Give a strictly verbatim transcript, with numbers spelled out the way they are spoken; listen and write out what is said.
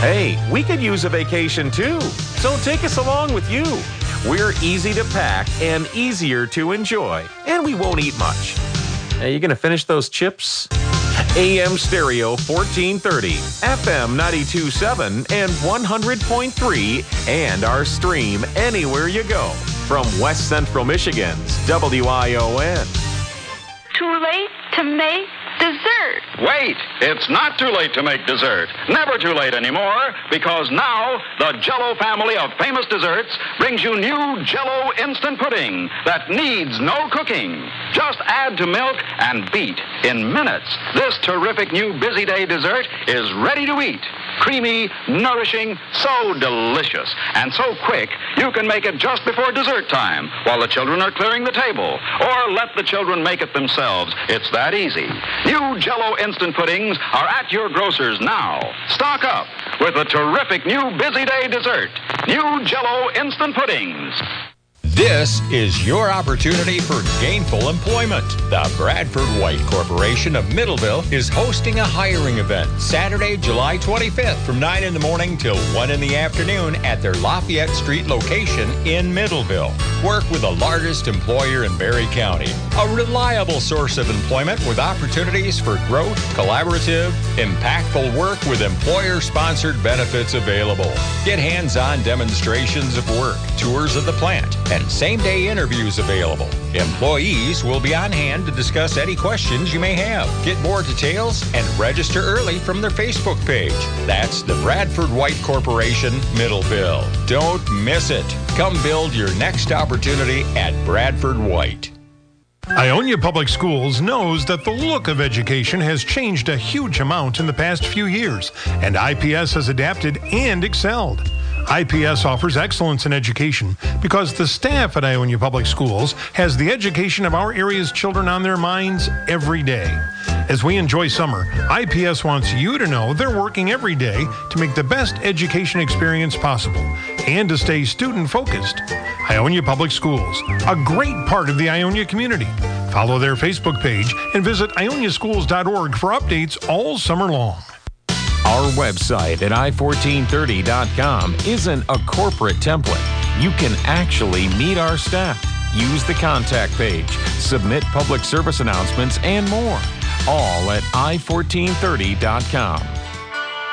Hey, we could use a vacation too, so take us along with you. We're easy to pack and easier to enjoy, and we won't eat much. Hey, you gonna finish those chips? A M Stereo fourteen thirty, F M ninety-two point seven and one hundred point three, and our stream anywhere you go from West Central Michigan's W I O N. Too late to make dessert. Wait, it's not too late to make dessert. Never too late anymore, because now the Jell-O family of famous desserts brings you new Jell-O instant pudding that needs no cooking. Just add to milk and beat in minutes. This terrific new busy day dessert is ready to eat. Creamy, nourishing, so delicious, and so quick you can make it just before dessert time while the children are clearing the table, or let the children make it themselves. It's that easy. New Jell-O instant puddings are at your grocer's now. Stock up with a terrific new busy day dessert. New Jell-O instant puddings. This is your opportunity for gainful employment. The Bradford White Corporation of Middleville is hosting a hiring event Saturday, July twenty-fifth from nine in the morning till one in the afternoon at their Lafayette Street location in Middleville. Work with the largest employer in Barry County. A reliable source of employment with opportunities for growth, collaborative, impactful work with employer-sponsored benefits available. Get hands-on demonstrations of work, tours of the plant, and same-day interviews available. Employees will be on hand to discuss any questions you may have. Get more details and register early from their Facebook page. That's the Bradford White Corporation, Middleville. Don't miss it. Come build your next opportunity at Bradford White. Ionia Public Schools knows that the look of education has changed a huge amount in the past few years, and I P S has adapted and excelled. I P S offers excellence in education because the staff at Ionia Public Schools has the education of our area's children on their minds every day. As we enjoy summer, I P S wants you to know they're working every day to make the best education experience possible and to stay student-focused. Ionia Public Schools, a great part of the Ionia community. Follow their Facebook page and visit ionia schools dot org for updates all summer long. Our website at i fourteen thirty dot com isn't a corporate template. You can actually meet our staff, use the contact page, submit public service announcements, and more. All at i fourteen thirty dot com.